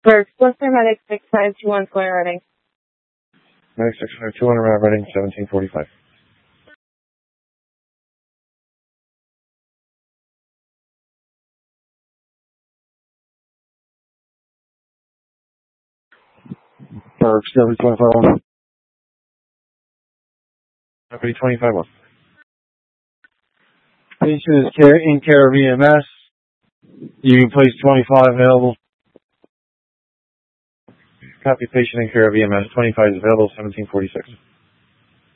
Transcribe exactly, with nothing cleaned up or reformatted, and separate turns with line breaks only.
For Plus Paramedic six five two one Square Reading.
Medic six five two one around Reading, seventeen forty-five. For Discovery twenty-five one. Discovery twenty-five one. Patient is care, in care of E M S. You can place twenty-five available. Copy patient in care of E M S. twenty-five is available, seventeen forty-six.